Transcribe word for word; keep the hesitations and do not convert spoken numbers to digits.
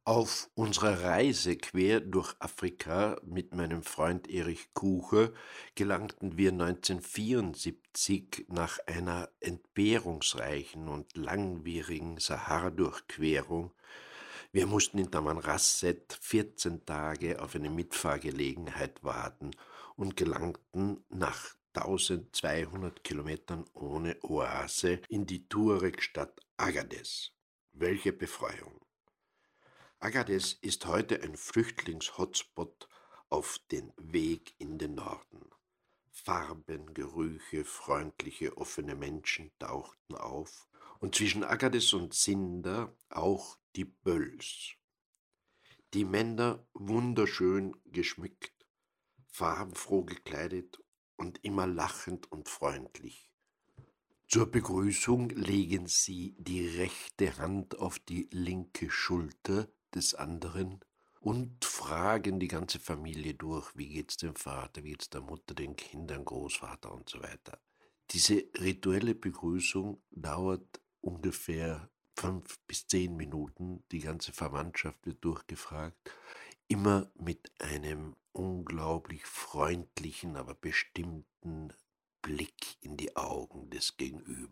Auf unserer Reise quer durch Afrika mit meinem Freund Erich Kucher gelangten wir neunzehnhundertvierundsiebzig nach einer entbehrungsreichen und langwierigen Sahara-Durchquerung. Wir mussten in Tamanrasset vierzehn Tage auf eine Mitfahrgelegenheit warten und gelangten nach tausendzweihundert Kilometern ohne Oase in die Tuareg-Stadt Agadez. Welche Befreiung! Agadez ist heute ein Flüchtlings-Hotspot auf den Weg in den Norden. Farben, Gerüche, freundliche, offene Menschen tauchten auf und zwischen Agadez und Sinda auch die Böls. Die Männer wunderschön geschmückt, farbenfroh gekleidet und immer lachend und freundlich. Zur Begrüßung legen sie die rechte Hand auf die linke Schulter des anderen und fragen die ganze Familie durch, wie geht's dem Vater, wie geht's der Mutter, den Kindern, Großvater und so weiter. Diese rituelle Begrüßung dauert ungefähr fünf bis zehn Minuten, die ganze Verwandtschaft wird durchgefragt, immer mit einem unglaublich freundlichen, aber bestimmten Blick in die Augen des Gegenüber.